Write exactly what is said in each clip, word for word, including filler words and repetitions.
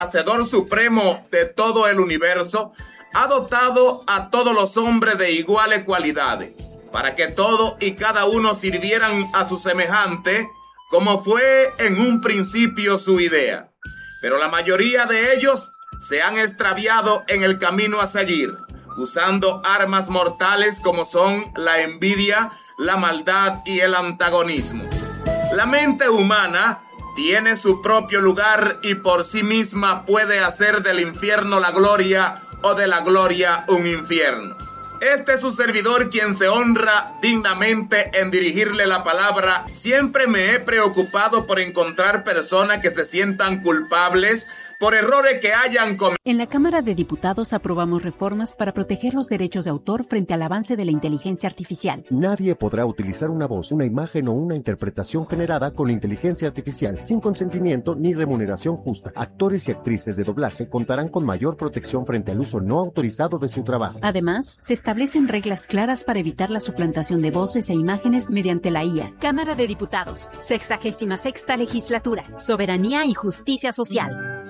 Hacedor supremo de todo el universo, ha dotado a todos los hombres de iguales cualidades, para que todos y cada uno sirvieran a su semejante, como fue en un principio su idea. Pero la mayoría de ellos se han extraviado en el camino a seguir, usando armas mortales como son la envidia, la maldad y el antagonismo. La mente humana tiene su propio lugar y por sí misma puede hacer del infierno la gloria o de la gloria un infierno. Este es su servidor quien se honra dignamente en dirigirle la palabra. Siempre me he preocupado por encontrar personas que se sientan culpables por errores que hayan cometido. En la Cámara de Diputados aprobamos reformas para proteger los derechos de autor frente al avance de la inteligencia artificial. Nadie podrá utilizar una voz, una imagen o una interpretación generada con inteligencia artificial sin consentimiento ni remuneración justa. Actores y actrices de doblaje contarán con mayor protección frente al uso no autorizado de su trabajo. Además, se establecen reglas claras para evitar la suplantación de voces e imágenes mediante la I A. Cámara de Diputados, sexagésima sexta legislatura, soberanía y justicia social.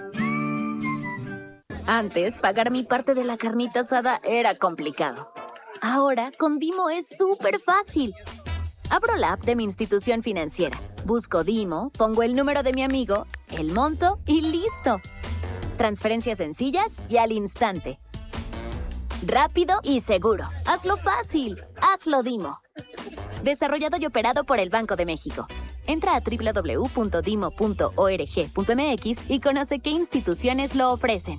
Antes, pagar mi parte de la carnita asada era complicado. Ahora, con Dimo es súper fácil. Abro la app de mi institución financiera, busco Dimo, pongo el número de mi amigo, el monto y listo. Transferencias sencillas y al instante. Rápido y seguro. Hazlo fácil. Hazlo Dimo. Desarrollado y operado por el Banco de México. Entra a doble u doble u doble u punto dimo punto org punto m x y conoce qué instituciones lo ofrecen.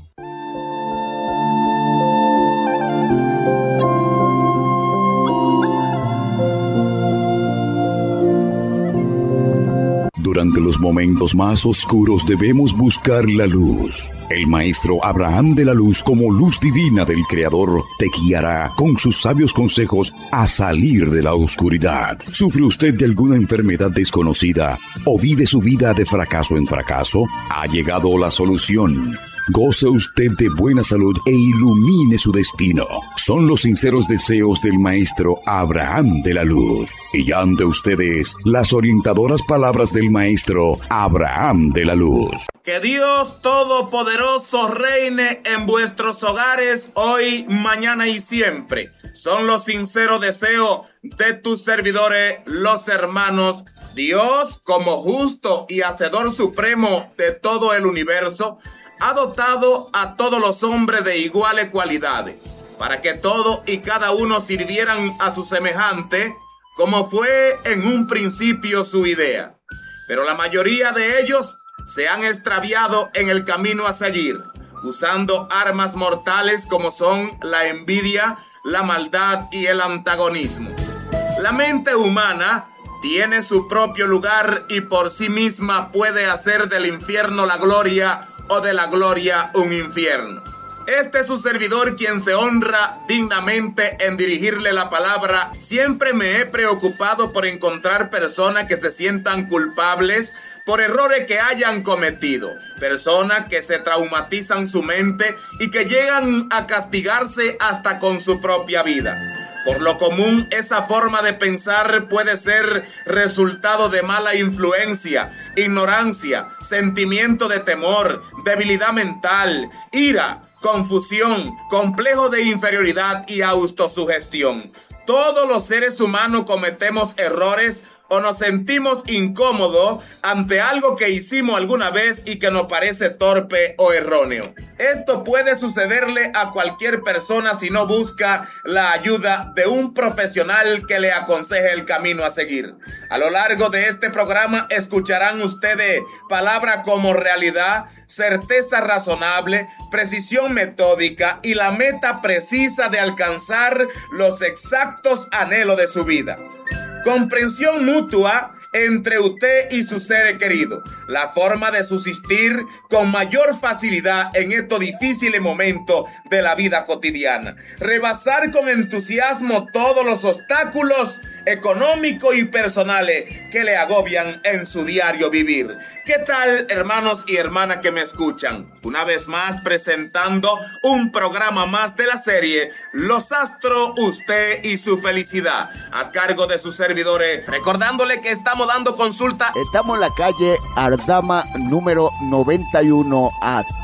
Durante los momentos más oscuros debemos buscar la luz. El maestro Abraham de la Luz, como luz divina del Creador, te guiará con sus sabios consejos a salir de la oscuridad. ¿Sufre usted de alguna enfermedad desconocida o vive su vida de fracaso en fracaso? Ha llegado la solución. Goce usted de buena salud e ilumine su destino. Son los sinceros deseos del maestro Abraham de la Luz. Y ya ante ustedes, las orientadoras palabras del maestro Abraham de la Luz. Que Dios Todopoderoso reine en vuestros hogares hoy, mañana y siempre. Son los sinceros deseos de tus servidores, los hermanos. Dios, como justo y hacedor supremo de todo el universo, ha dotado a todos los hombres de iguales cualidades, para que todos y cada uno sirvieran a su semejante, como fue en un principio su idea. Pero la mayoría de ellos se han extraviado en el camino a seguir, usando armas mortales como son la envidia, la maldad y el antagonismo. La mente humana tiene su propio lugar y por sí misma puede hacer del infierno la gloria o de la gloria un infierno. Este es su servidor quien se honra dignamente en dirigirle la palabra. Siempre me he preocupado por encontrar personas que se sientan culpables por errores que hayan cometido, personas que se traumatizan su mente y que llegan a castigarse hasta con su propia vida. Por lo común, esa forma de pensar puede ser resultado de mala influencia, ignorancia, sentimiento de temor, debilidad mental, ira, confusión, complejo de inferioridad y autosugestión. Todos los seres humanos cometemos errores o nos sentimos incómodos ante algo que hicimos alguna vez y que nos parece torpe o erróneo. Esto puede sucederle a cualquier persona si no busca la ayuda de un profesional que le aconseje el camino a seguir. A lo largo de este programa escucharán ustedes palabras como realidad, certeza razonable, precisión metódica y la meta precisa de alcanzar los exactos anhelos de su vida. Comprensión mutua entre usted y su ser querido. La forma de subsistir con mayor facilidad en estos difíciles momentos de la vida cotidiana. Rebasar con entusiasmo todos los obstáculos económicos y personales que le agobian en su diario vivir. ¿Qué tal, hermanos y hermanas que me escuchan? Una vez más presentando un programa más de la serie Los Astros, Usted y su Felicidad, a cargo de sus servidores, recordándole que estamos dando consulta. Estamos en la calle Ardama número noventa y uno A,